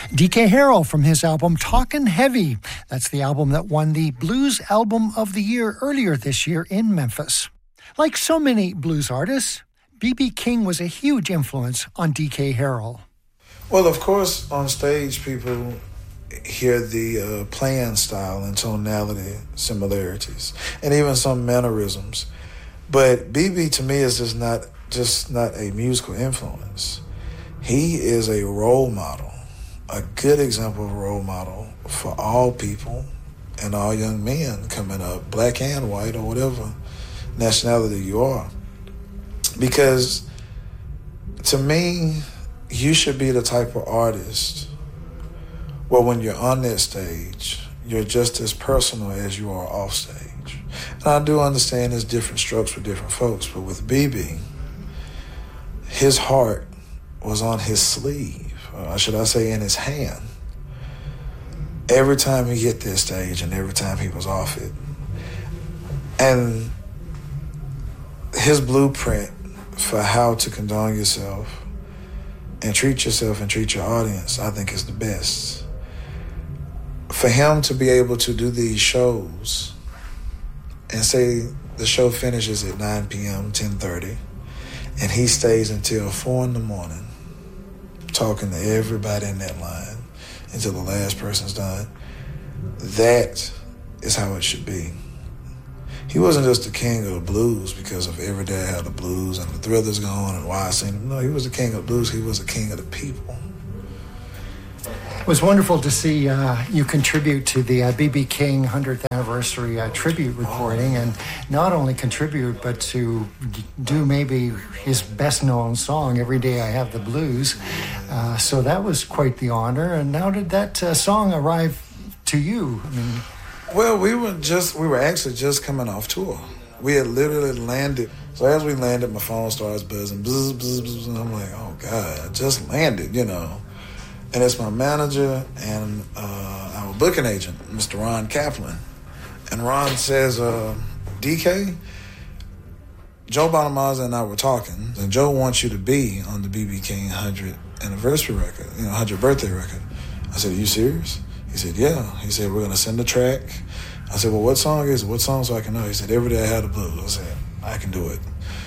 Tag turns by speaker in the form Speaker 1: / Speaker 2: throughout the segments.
Speaker 1: DK Harrell from his album Talkin' Heavy. That's the album that won the Blues Album of the Year earlier this year in Memphis. Like so many blues artists, B.B. King was a huge influence on DK Harrell.
Speaker 2: Well, of course, on stage, people hear the playing style and tonality similarities, and even some mannerisms. But B.B. to me is just not a musical influence. He is a role model, a good example of a role model for all people and all young men coming up, black and white or whatever nationality you are. Because to me, you should be the type of artist where when you're on that stage, you're just as personal as you are off stage. And I do understand there's different strokes for different folks, but with B.B., his heart was on his sleeve, or should I say in his hand, every time he hit that stage and every time he was off it. And his blueprint for how to condone yourself and treat your audience, I think is the best. For him to be able to do these shows and say the show finishes at 9 p.m., 10:30, and he stays until 4 a.m, talking to everybody in that line until the last person's done. That is how it should be. He wasn't just the king of the blues because of Every Day I Had the Blues and the Thrillers Gone and Why I Sing Them. No, he was the king of the blues. He was the king of the people.
Speaker 1: It was wonderful to see you contribute to the B.B. King 100th anniversary tribute recording, and not only contribute, but to do maybe his best-known song, Every Day I Have the Blues. So that was quite the honor. And how did that song arrive to you? I mean,
Speaker 2: well, we were actually just coming off tour. We had literally landed. So as we landed, my phone starts buzzing, buzz, buzz, buzz, and I'm like, oh God, I just landed, And it's my manager and our booking agent, Mr. Ron Kaplan. And Ron says, DK, Joe Bonamassa and I were talking, and Joe wants you to be on the B.B. King 100th anniversary record, 100th birthday record. I said, are you serious? He said, yeah. He said, we're going to send a track. I said, well, what song is it? What song so I can know? He said, Every Day I Had the Blues. I said, I can do it.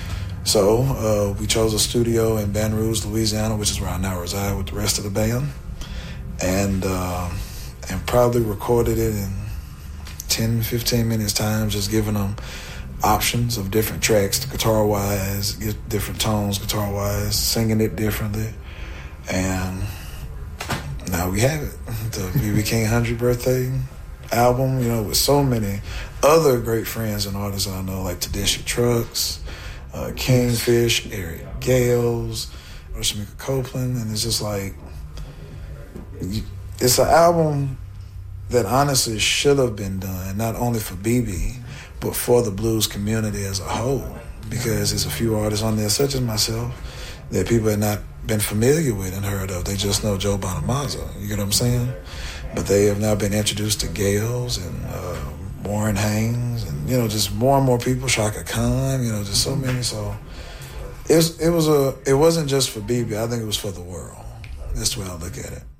Speaker 2: So we chose a studio in Baton Rouge, Louisiana, which is where I now reside with the rest of the band, and probably recorded it in 10, 15 minutes time, just giving them options of different tracks, guitar-wise, get different tones guitar-wise, singing it differently, and now we have it, the B.B. King 100th birthday album, with so many other great friends and artists I know, like Tedeschi Trucks, Kingfish, Eric Gales, Shamika Copeland, and it's just like, it's an album that honestly should have been done, not only for B.B., but for the blues community as a whole, because there's a few artists on there, such as myself, that people have not been familiar with and heard of. They just know Joe Bonamassa, you get what I'm saying? But they have now been introduced to Gales and Warren Haynes, and just more and more people, Shaka Khan, just so many. So it wasn't just for B.B. I think it was for the world. That's the way I look at it.